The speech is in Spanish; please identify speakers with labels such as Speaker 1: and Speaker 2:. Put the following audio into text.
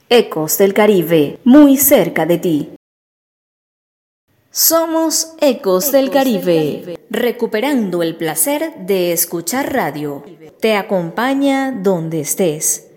Speaker 1: Ecos del Caribe, muy cerca de ti. Somos Ecos del Caribe, recuperando el placer de escuchar radio. Te acompaña donde estés.